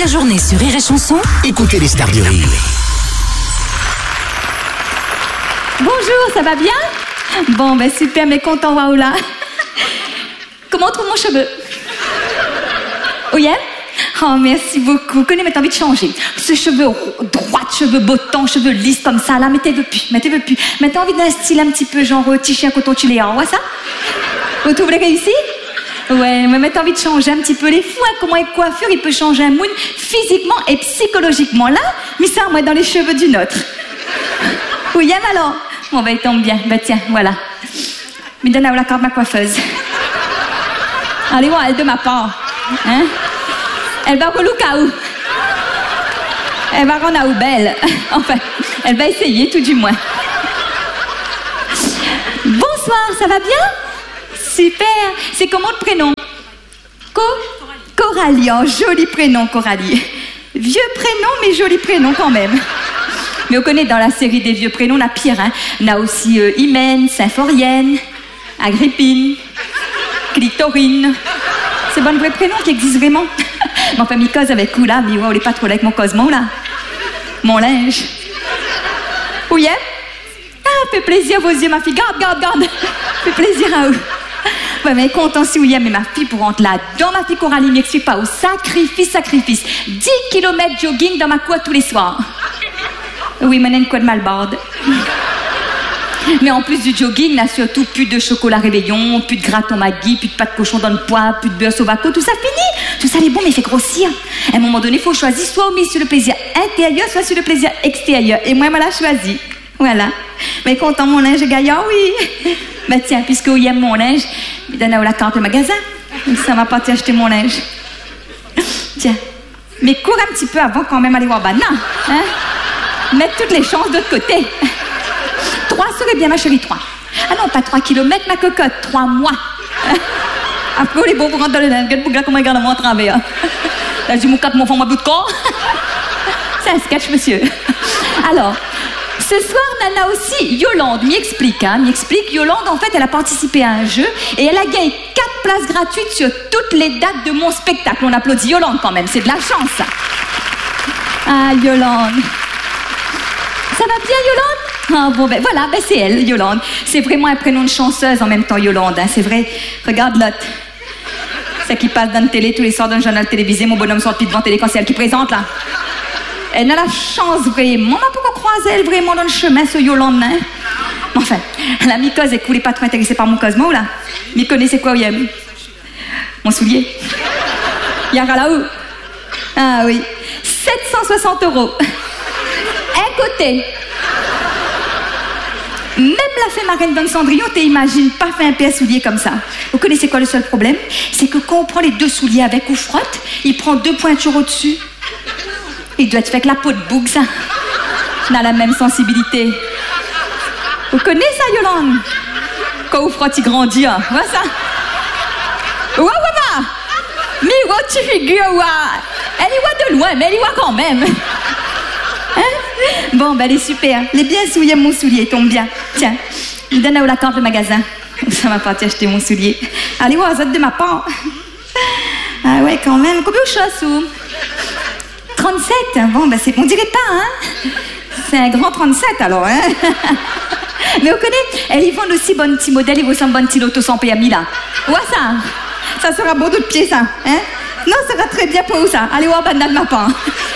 la journée sur Rire et Chanson, Écoutez les stars du rire. Bonjour, ça va bien? Bon, ben super, mais content, waouh là. Comment on trouve mon cheveu? Oui, hein? Oh, merci beaucoup. Connais, mais t'as envie de changer. Ce cheveu droit, cheveux bottants, cheveux lisses comme ça, là, mais t'es veux plus. Mais t'as envie d'un style un petit peu genre t-shirt coton tuléa, on voit ça? Vous voulez réussir? Ouais, mais t'as envie de changer un petit peu les fous, hein? Comment une coiffure, il peut changer un mood physiquement et psychologiquement. Là, mais ça, moi, dans les cheveux du nôtre. Oui, hein, alors? Bon, ben, il tombe bien. Ben, tiens, voilà. Me donne la carte de ma coiffeuse. Allez, voir, elle de ma part. Hein? Elle va relouquer où? Elle va rendre à où belle. Enfin, elle va essayer, tout du moins. Bonsoir, ça va bien? Super. C'est comment le prénom? Coralie. Oh, joli prénom, Coralie. Vieux prénom, mais joli prénom quand même. Mais on connaît dans la série des vieux prénoms, la pire, hein. On a aussi Hymen, Symphorienne, Agrippine, Clitorine. C'est bon, le vrai prénom qui existe vraiment. Mais enfin, m'y cause avec où là? Mais ouais, on est pas trop là avec mon cosmo là. Mon linge. Oui, hein? Ah, fait plaisir vos yeux, ma fille. Garde. Fait plaisir à vous. Ouais, mais content si oui, mais ma fille pour rentrer là-dedans, ma fille Coralie m'explique pas au sacrifice. 10 km jogging dans ma cour tous les soirs. Oui, mais une quoi de malbarde. Mais en plus du jogging, là, surtout plus de chocolat réveillon, plus de gratin Maggi, plus de pâte de cochon dans le poids, plus de beurre sovaco, tout ça fini. Tout ça, il est bon, mais il fait grossir. À un moment donné, il faut choisir soit on met sur le plaisir intérieur, soit sur le plaisir extérieur. Et moi, elle l'a choisi. Voilà. Mais content, mon linge gaillard, oui. Ben tiens, puisque vous aimez mon linge, donne la carte au magasin. Ça m'a pas acheter mon linge. Tiens. Mais cours un petit peu avant quand même aller voir Banana. Hein? Mettre toutes les chances de l'autre côté. 3 serait bien, ma chérie, 3. Ah non, pas 3 kilomètres, ma cocotte, 3 mois. Après, les beaux pour rentrer dans le linge. Regarde comment il regarde moi en travers. Là, j'ai mon 4 mon fond, ma bout de corps. C'est un sketch, monsieur. Alors, ce soir, Nana aussi, Yolande m'y explique. Yolande, en fait, elle a participé à un jeu et elle a gagné 4 places gratuites sur toutes les dates de mon spectacle. On applaudit Yolande quand même, c'est de la chance, ça. Ah, Yolande. Ça va bien, Yolande? Ah bon, ben voilà, ben c'est elle, Yolande. C'est vraiment un prénom de chanceuse en même temps, Yolande, hein, c'est vrai. Regarde l'autre. C'est qui passe dans la télé tous les soirs dans le journal télévisé, mon bonhomme sort devant télé quand c'est elle qui présente, là. Elle a la chance, vraiment. Pourquoi croiser elle vraiment dans le chemin, ce Yolande, hein? Enfin, la mycose est coulée pas trop intéressée par mon cosmo, là. Mais connaissez quoi, oui? Mon soulier. Yara là-haut. Ah oui. 760 €. Un côté. Même la fée marraine dans le Cendrillon, t'imagines pas faire un paire soulier comme ça. Vous connaissez quoi le seul problème? C'est que quand on prend les 2 souliers avec ou frotte, il prend 2 pointures au-dessus. Il doit être fait avec la peau de bouc, ça. On a la même sensibilité. Vous connaissez ça, Yolande? Quand vous frotte, il grandit, hein. Voilà ça. Ouah, mais what tu figures, ouah. Elle y voit de loin, mais elle y voit quand même. Hein? Bon, ben elle est super. Elle est bien souillée, mon soulier, il tombe bien. Tiens, il donne la carte de magasin. Ça m'a pas acheter mon soulier. Allez, ouais, ça de ma part. Ah ouais, quand même. Combien de choses, sous 37. Bon, ben c'est... On dirait pas, hein? C'est un grand 37, alors, hein? Mais vous connaissez, elle y vend aussi bon petit modèle, il vaut un bon petit loto sans PMI, là. Ouais, ça sera beau de pied, ça, hein? Non, ça sera très bien pour vous, ça. Allez, ouais, banane de ma part.